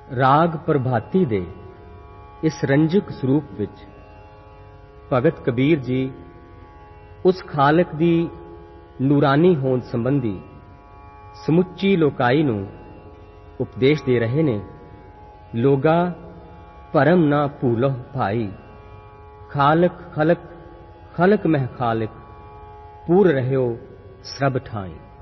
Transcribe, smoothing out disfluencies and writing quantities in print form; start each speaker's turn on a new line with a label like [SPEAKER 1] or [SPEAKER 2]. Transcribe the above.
[SPEAKER 1] ਰਾਗ ਪ੍ਰਭਾਤੀ ਦੇ ਇਸ ਰੰਜਕ ਸਰੂਪ ਵਿੱਚ ਭਗਤ ਕਬੀਰ ਜੀ ਉਸ ਖਾਲਕ ਦੀ ਨੂਰਾਨੀ ਹੋਂਦ ਸੰਬੰਧੀ ਸਮੁੱਚੀ ਲੋਕਾਈ ਨੂੰ ਉਪਦੇਸ਼ ਦੇ ਰਹੇ ਨੇ। ਲੋਗਾ ਭਰਮ ਨਾ ਭੂਲੋ ਭਾਈ, ਖਾਲਕ ਖਲਕ ਖਲਕ ਮਹਿ ਖਾਲਕ, ਪੂਰ ਰਹਿਓ ਸਰਬ ਠਾਈ।